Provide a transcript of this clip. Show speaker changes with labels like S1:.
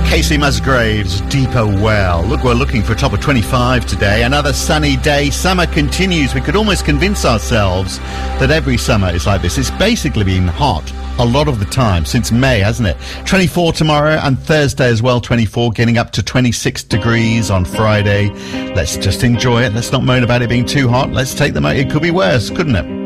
S1: Casey Musgraves, Deeper Well. Look, we're looking for a top of 25 today. Another sunny day. Summer continues. We could almost convince ourselves that every summer is like this. It's basically been hot a lot of the time since May, hasn't it? 24 tomorrow and Thursday as well, 24, getting up to 26 degrees on Friday. Let's just enjoy it. Let's not moan about it being too hot. Let's take them out. It could be worse, couldn't it?